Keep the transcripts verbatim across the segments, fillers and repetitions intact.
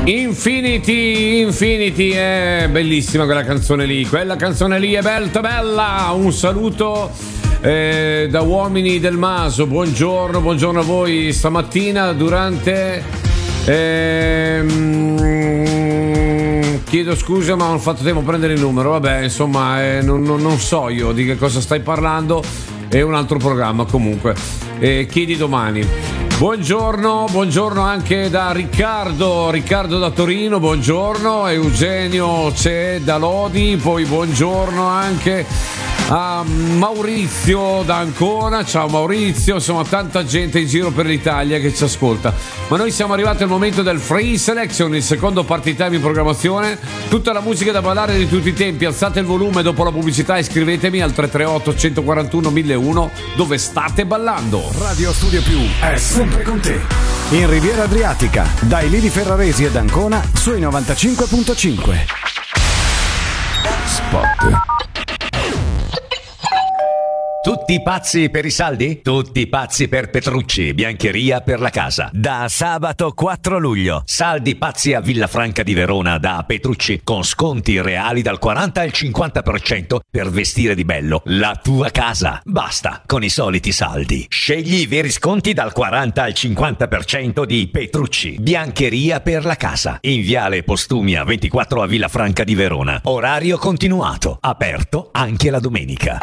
Infinity, Infinity, è bellissima quella canzone lì, quella canzone lì è bella, bella. Un saluto eh, da uomini del Maso, buongiorno, buongiorno a voi stamattina durante... Ehm, chiedo scusa ma non ho fatto tempo a prendere il numero, vabbè insomma eh, non, non, non so io di che cosa stai parlando, è un altro programma comunque, eh, chiedi domani. Buongiorno, buongiorno anche da Riccardo, Riccardo da Torino, buongiorno, Eugenio c'è da Lodi, poi buongiorno anche a Maurizio da Ancona, ciao Maurizio, insomma tanta gente in giro per l'Italia che ci ascolta. Ma noi siamo arrivati al momento del Free Selection, il secondo party time in programmazione, tutta la musica da ballare di tutti i tempi. Alzate il volume dopo la pubblicità e iscrivetevi al tre tre otto uno quattro uno mille uno dove state ballando. Radio Studio Più è sempre con te in Riviera Adriatica, dai Lili Ferraresi ed Ancona sui novantacinque virgola cinque. Spot. Tutti pazzi per i saldi? Tutti pazzi per Petrucci, biancheria per la casa. Da sabato quattro luglio. Saldi pazzi a Villafranca di Verona da Petrucci, con sconti reali dal quaranta al cinquanta per cento per vestire di bello la tua casa. Basta con i soliti saldi. Scegli i veri sconti dal quaranta al cinquanta per cento di Petrucci, biancheria per la casa. In Viale Postumia ventiquattro a Villafranca di Verona. Orario continuato, aperto anche la domenica.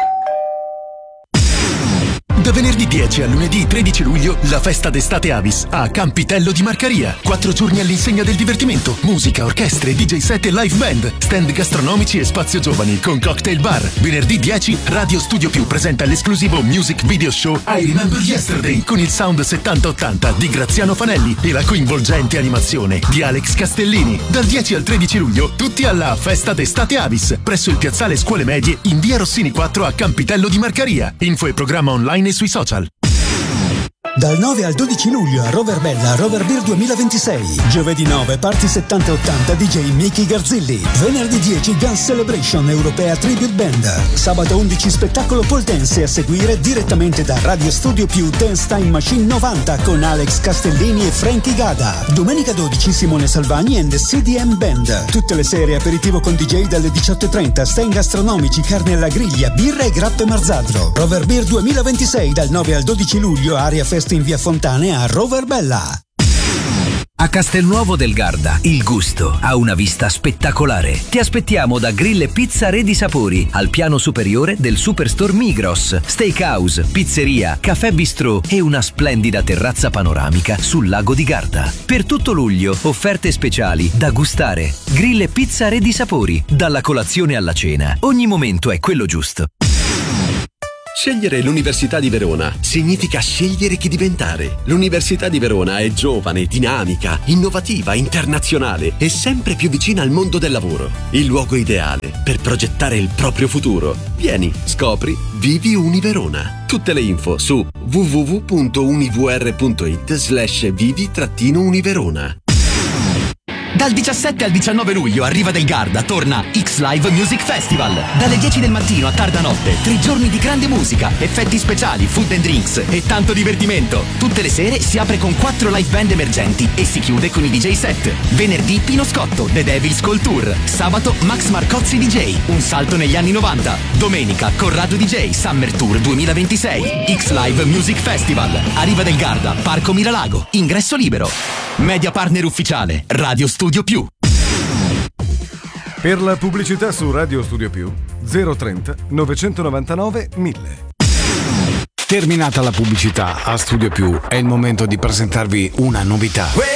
Da venerdì dieci a lunedì tredici luglio, la festa d'estate Avis a Campitello di Marcaria. Quattro giorni all'insegna del divertimento, musica, orchestre, D J set e live band, stand gastronomici e spazio giovani con cocktail bar. Venerdì dieci, Radio Studio Più presenta l'esclusivo music video show I Remember Yesterday con il sound settanta ottanta di Graziano Fanelli e la coinvolgente animazione di Alex Castellini. Dal dieci al tredici luglio, tutti alla festa d'estate Avis, presso il piazzale Scuole Medie in via Rossini quattro a Campitello di Marcaria. Info e programma online sui social. Dal nove al dodici luglio a Roverbella Rover Beer duemilaventisei. Giovedì nove party settanta ottanta D J Mickey Garzilli. Venerdì dieci Guns Celebration Europea Tribute Band. Sabato undici spettacolo pole dance a seguire direttamente da Radio Studio Più Dance Time Machine novanta con Alex Castellini e Frankie Gada. Domenica dodici Simone Salvagni and the C D M Band. Tutte le sere aperitivo con D J dalle diciotto e trenta, stand gastronomici, carne alla griglia, birra e grappe Marzadro. Rover Beer duemilaventisei dal nove al dodici luglio, area festa in via Fontane a Roverbella. A Castelnuovo del Garda, il gusto ha una vista spettacolare. Ti aspettiamo da Grill e Pizza Re di Sapori, al piano superiore del Superstore Migros, Steakhouse, pizzeria, caffè bistrò e una splendida terrazza panoramica sul lago di Garda. Per tutto luglio, offerte speciali da gustare. Grill e Pizza Re di Sapori, dalla colazione alla cena. Ogni momento è quello giusto. Scegliere l'Università di Verona significa scegliere chi diventare. L'Università di Verona è giovane, dinamica, innovativa, internazionale e sempre più vicina al mondo del lavoro. Il luogo ideale per progettare il proprio futuro. Vieni, scopri, vivi Univerona. Tutte le info su w w w punto univr punto i t slash vivi univerona. Dal diciassette al diciannove luglio a Riva del Garda torna X-Live Music Festival. Dalle dieci del mattino a tarda notte, tre giorni di grande musica, effetti speciali, food and drinks e tanto divertimento. Tutte le sere si apre con quattro live band emergenti e si chiude con i D J set. Venerdì Pino Scotto, The Devil's Call Tour. Sabato Max Marcozzi D J, un salto negli anni novanta. Domenica Corrado D J, Summer Tour duemilaventisei. X-Live Music Festival. A Riva del Garda, Parco Miralago. Ingresso libero. Media partner ufficiale Radio Studio Più. Per la pubblicità su Radio Studio Più zero trenta novecentonovantanove mille. Terminata la pubblicità a Studio Più è il momento di presentarvi una novità.